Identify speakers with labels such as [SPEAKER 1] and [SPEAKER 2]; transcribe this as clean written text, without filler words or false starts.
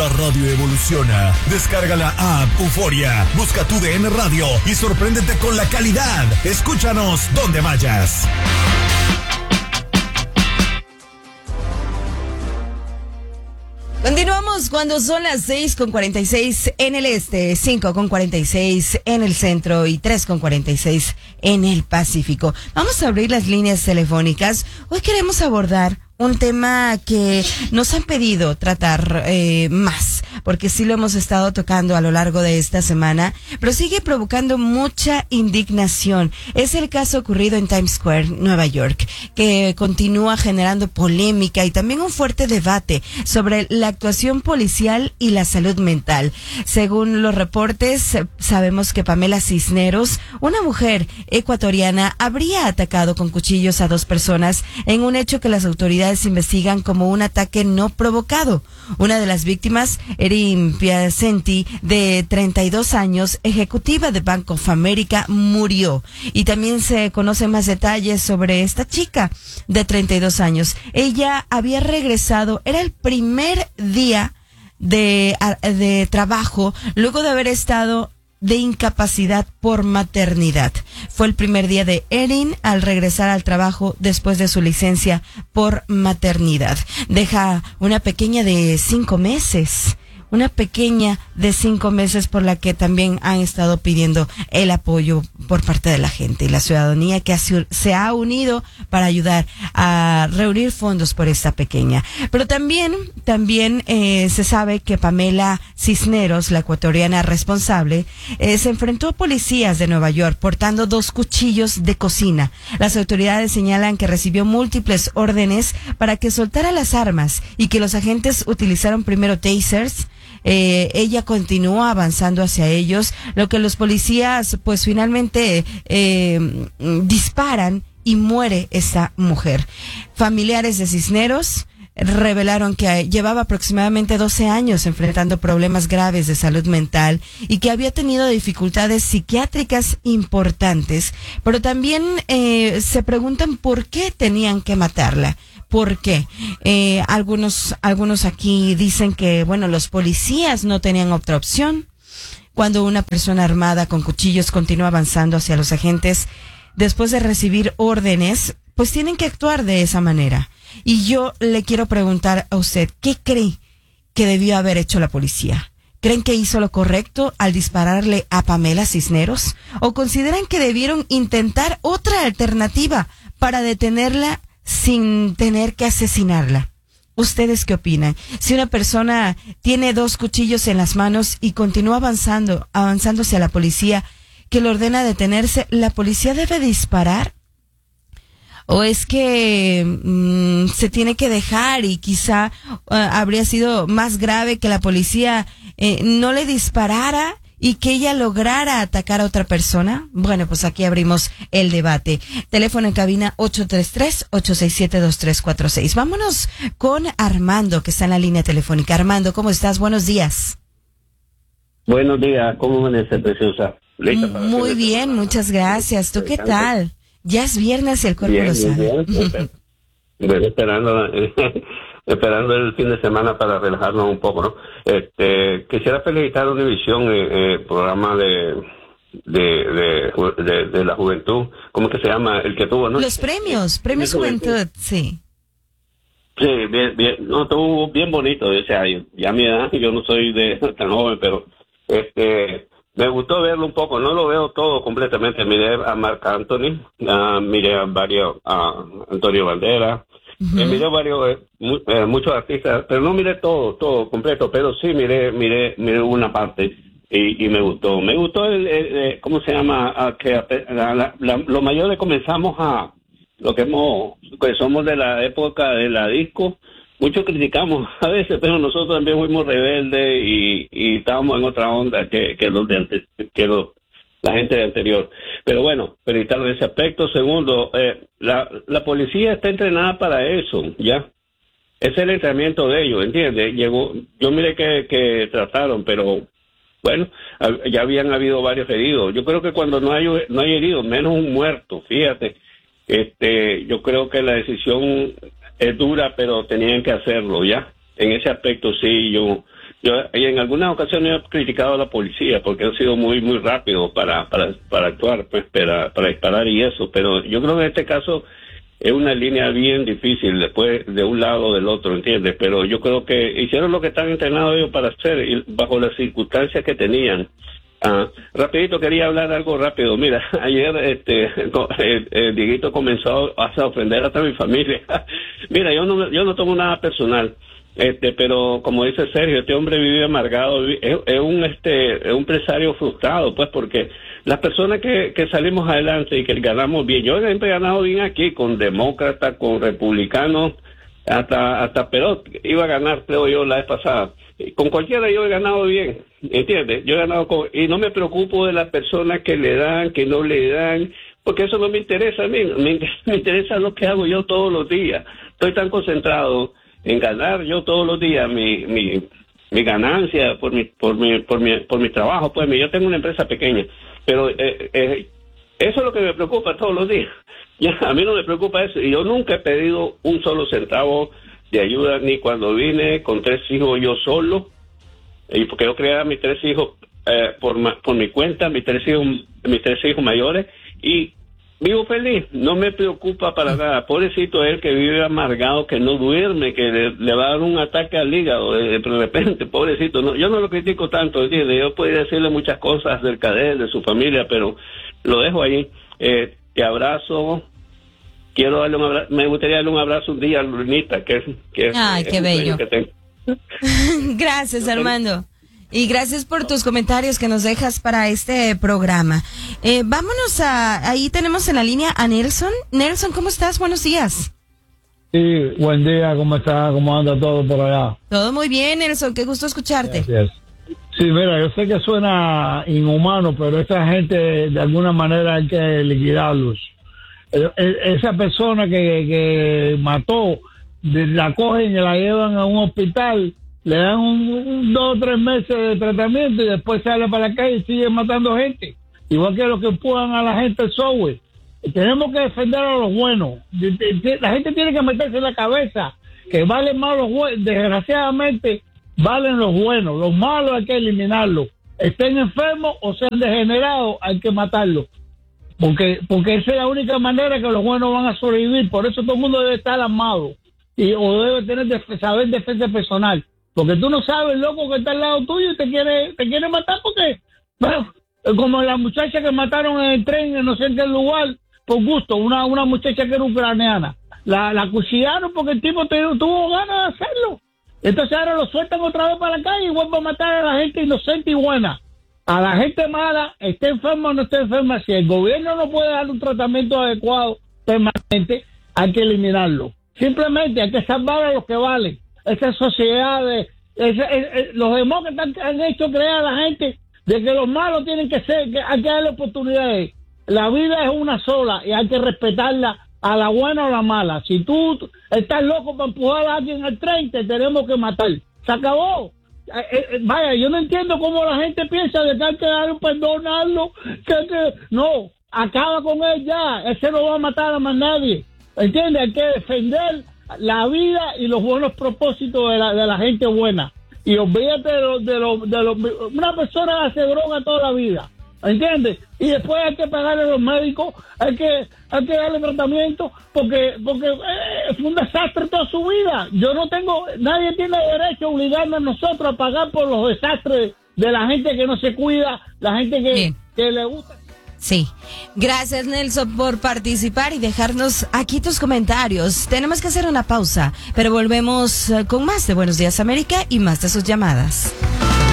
[SPEAKER 1] La radio evoluciona. Descarga la app Euforia, busca tu DN Radio y sorpréndete con la calidad. Escúchanos donde vayas.
[SPEAKER 2] Continuamos cuando son las 6:46 en el este, 5:46 en el centro y 3:46 en el Pacífico. Vamos a abrir las líneas telefónicas. Hoy queremos abordar un tema que nos han pedido tratar más, porque sí lo hemos estado tocando a lo largo de esta semana, pero sigue provocando mucha indignación. Es el caso ocurrido en Times Square, Nueva York, que continúa generando polémica y también un fuerte debate sobre la actuación policial y la salud mental. Según los reportes, sabemos que Pamela Cisneros, una mujer ecuatoriana, habría atacado con cuchillos a 2 personas en un hecho que las autoridades investigan como un ataque no provocado. Una de las víctimas, Erin Piacenti, de 32 años, ejecutiva de Bank of America, murió. Y también se conocen más detalles sobre esta chica de 32 años. Ella había regresado, era el primer día de trabajo, luego de haber estado de incapacidad por maternidad. Fue el primer día de Erin al regresar al trabajo después de su licencia por maternidad. Deja una pequeña de 5 meses. Una pequeña de 5 meses por la que también han estado pidiendo el apoyo por parte de la gente y la ciudadanía que se ha unido para ayudar a reunir fondos por esta pequeña. Pero también se sabe que Pamela Cisneros, la ecuatoriana responsable, se enfrentó a policías de Nueva York portando 2 cuchillos de cocina. Las autoridades señalan que recibió múltiples órdenes para que soltara las armas y que los agentes utilizaron primero tasers. Ella continuó avanzando hacia ellos, lo que los policías pues finalmente disparan y muere esta mujer. Familiares de Cisneros revelaron que llevaba aproximadamente 12 años enfrentando problemas graves de salud mental y que había tenido dificultades psiquiátricas importantes, pero también se preguntan por qué tenían que matarla. ¿Por qué? Algunos aquí dicen que, bueno, los policías no tenían otra opción. Cuando una persona armada con cuchillos continúa avanzando hacia los agentes, después de recibir órdenes, pues tienen que actuar de esa manera. Y yo le quiero preguntar a usted, ¿qué cree que debió haber hecho la policía? ¿Creen que hizo lo correcto al dispararle a Pamela Cisneros? ¿O consideran que debieron intentar otra alternativa para detenerla sin tener que asesinarla? ¿Ustedes qué opinan? Si una persona tiene 2 cuchillos en las manos y continúa avanzando hacia la policía que le ordena detenerse, ¿la policía debe disparar? ¿O es que se tiene que dejar y quizá habría sido más grave que la policía no le disparara y que ella lograra atacar a otra persona? Bueno, pues aquí abrimos el debate. Teléfono en cabina 833-867-2346. Vámonos con Armando, que está en la línea telefónica. Armando, ¿cómo estás? Buenos días.
[SPEAKER 3] Buenos días, ¿cómo amanece, preciosa?
[SPEAKER 2] Muy bien, muchas gracias. ¿Tú qué tal? Ya es viernes y el cuerpo lo sabe.
[SPEAKER 3] Bien, esperando el fin de semana para relajarnos un poco, ¿no? Quisiera felicitar a Univisión, programa de la juventud. ¿Cómo que se llama? El que tuvo, ¿no?
[SPEAKER 2] Los premios Juventud, sí.
[SPEAKER 3] Sí, bien, no, estuvo bien bonito. O sea, ya a mi edad, yo no soy tan joven, pero me gustó verlo un poco. No lo veo todo completamente. Miré a Marc Anthony, miré a Antonio Banderas. Miré varios, muchos artistas, pero no miré todo completo, pero sí miré una parte y me gustó. Me gustó ¿cómo se llama? Los mayores comenzamos lo que somos de la época de la disco. Muchos criticamos a veces, pero nosotros también fuimos rebeldes y estábamos en otra onda que los de antes, la gente de anterior. Pero bueno, felicitarlo en ese aspecto. Segundo, la policía está entrenada para eso, ¿ya? Ese es el entrenamiento de ellos, ¿entiendes? Yo miré que trataron, pero bueno, ya habían habido varios heridos. Yo creo que cuando no hay heridos, menos un muerto, fíjate, yo creo que la decisión es dura, pero tenían que hacerlo, ¿ya? En ese aspecto sí, yo y en algunas ocasiones he criticado a la policía porque han sido muy rápido para actuar, pues, para disparar y eso, pero yo creo que en este caso es una línea bien difícil, después de un lado o del otro, ¿entiendes? Pero yo creo que hicieron lo que están entrenados ellos para hacer, y bajo las circunstancias que tenían. Rapidito, quería hablar algo rápido. Mira, ayer Dieguito comenzó a ofender hasta mi familia. Mira, yo no tomo nada personal, pero como dice Sergio, este hombre vive amargado, es un empresario frustrado, pues, porque las personas que salimos adelante y que ganamos bien, yo siempre he ganado bien aquí, con demócratas, con republicanos, hasta Perot iba a ganar, creo yo, la vez pasada. Con cualquiera yo he ganado bien, ¿entiendes? Yo he ganado y no me preocupo de las personas que le dan, que no le dan, porque eso no me interesa a mí, me interesa lo que hago yo todos los días. Estoy tan concentrado en ganar yo todos los días mi ganancia por mi trabajo. Pues yo tengo una empresa pequeña, pero eso es lo que me preocupa todos los días. Ya, a mí no me preocupa eso, y yo nunca he pedido un solo centavo de ayuda, ni cuando vine con 3 hijos yo solo, y porque yo creé a mis 3 hijos por mi cuenta, mis tres hijos mayores, y vivo feliz, no me preocupa para nada. Pobrecito él que vive amargado, que no duerme, que le va a dar un ataque al hígado de repente, pobrecito. No, yo no lo critico tanto, ¿entiendes? Yo podría decirle muchas cosas acerca de él, de su familia, pero lo dejo ahí. Te abrazo. Quiero darle un abrazo, me gustaría darle un abrazo un día a Lunita, que
[SPEAKER 2] ay, qué bello.
[SPEAKER 3] Que tengo.
[SPEAKER 2] Gracias, Armando. Y gracias por tus comentarios que nos dejas para este programa. Vámonos ahí tenemos en la línea a Nelson. Nelson, ¿cómo estás? Buenos días.
[SPEAKER 4] Sí, buen día, ¿cómo está? ¿Cómo anda todo por allá?
[SPEAKER 2] Todo muy bien, Nelson, qué gusto escucharte.
[SPEAKER 4] Gracias. Sí, mira, yo sé que suena inhumano, pero esta gente de alguna manera hay que liquidarlos. Esa persona que mató, la cogen y la llevan a un hospital, le dan 2 o 3 meses de tratamiento y después sale para la calle y sigue matando gente. Igual que los que empujan a la gente al software. Tenemos que defender a los buenos. La gente tiene que meterse en la cabeza que valen más los buenos. Desgraciadamente, valen los buenos. Los malos hay que eliminarlos. Estén enfermos o sean degenerados, hay que matarlos. Porque esa es la única manera que los buenos van a sobrevivir. Por eso todo el mundo debe estar armado o debe saber defensa personal. Porque tú no sabes el loco que está al lado tuyo y te quiere matar porque, bueno, como la muchacha que mataron en el tren en no sé en qué lugar, por gusto, una muchacha que era ucraniana. La acuchillaron porque el tipo tuvo ganas de hacerlo. Entonces ahora lo sueltan otra vez para la calle y vuelven a matar a la gente inocente y buena. A la gente mala, esté enferma o no esté enferma, si el gobierno no puede dar un tratamiento adecuado permanente, hay que eliminarlo. Simplemente hay que salvar a los que valen. Esas sociedades, los demócratas han hecho creer a la gente de que los malos tienen que ser, que hay que darle oportunidades. La vida es una sola y hay que respetarla, a la buena o la mala. Si tú estás loco para empujar a alguien al tren, te tenemos que matar. Se acabó. Vaya, yo no entiendo cómo la gente piensa de que hay que darle un perdonarlo, no, acaba con él ya, ese no va a matar a más nadie, ¿entiendes? Hay que defender la vida y los buenos propósitos de la gente buena, y olvídate una persona hace droga toda la vida, ¿entiendes? Y después hay que pagarle a los médicos, hay que darle tratamiento, porque fue un desastre toda su vida. Nadie tiene derecho a obligarnos a nosotros a pagar por los desastres de la gente que no se cuida, la gente que le gusta.
[SPEAKER 2] Sí, gracias Nelson por participar y dejarnos aquí tus comentarios. Tenemos que hacer una pausa, pero volvemos con más de Buenos Días América y más de sus llamadas.